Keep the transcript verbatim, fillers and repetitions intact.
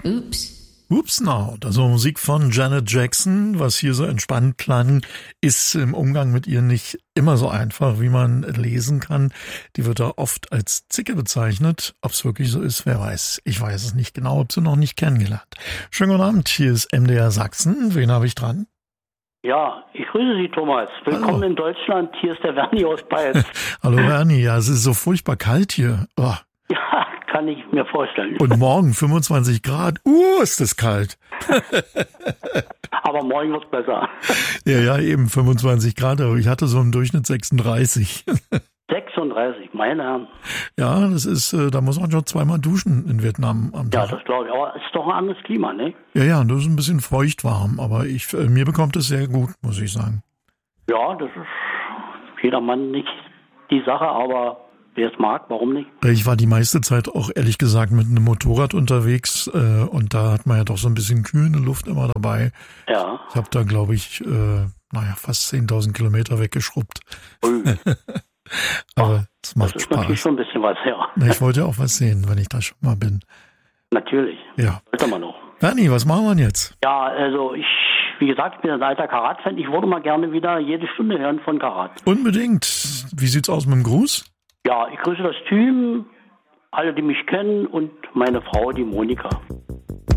Oops. Oops Now, also Musik von Janet Jackson, was hier so entspannt klang, ist im Umgang mit ihr nicht immer so einfach, wie man lesen kann. Die wird da oft als Zicke bezeichnet. Ob es wirklich so ist, wer weiß. Ich weiß es nicht genau, hab sie noch nicht kennengelernt. Schönen guten Abend, hier ist M D R Sachsen. Wen habe ich dran? Ja, ich grüße Sie, Thomas. Willkommen Hallo. In Deutschland. Hier ist der Werni aus Peitz. Hallo Werni, ja, es ist so furchtbar kalt hier. Oh. Ja, kann ich mir vorstellen. Und morgen fünfundzwanzig Grad. Uh, ist das kalt. Aber morgen wird's besser. Ja, ja, eben fünfundzwanzig Grad, aber ich hatte so im Durchschnitt sechsunddreißig. sechsunddreißig, meine Herren. Ja, das ist, da muss man schon zweimal duschen in Vietnam am Ja, Tag. das glaube ich. Aber es ist doch ein anderes Klima, ne? Ja, ja, das ist ein bisschen feucht warm, aber ich, mir bekommt es sehr gut, muss ich sagen. Ja, das ist jedermann nicht die Sache, aber wer es mag, warum nicht? Ich war die meiste Zeit auch ehrlich gesagt mit einem Motorrad unterwegs äh, und da hat man ja doch so ein bisschen kühlende Luft immer dabei. Ja. Ich habe da, glaube ich, äh, naja, fast zehntausend Kilometer weggeschrubbt. Ui. Aber es macht Das ist Spaß. natürlich schon ein bisschen was, ja. Na, ich wollte ja auch was sehen, wenn ich da schon mal bin. Natürlich. Ja. Sollte man noch. Bernie, was machen wir denn jetzt? Ja, also ich, wie gesagt, ich bin ein alter Karat-Fan. Ich würde mal gerne wieder jede Stunde hören von Karat. Unbedingt. Wie sieht's aus mit dem Gruß? Ja, ich grüße das Team, alle, die mich kennen und meine Frau, die Monika.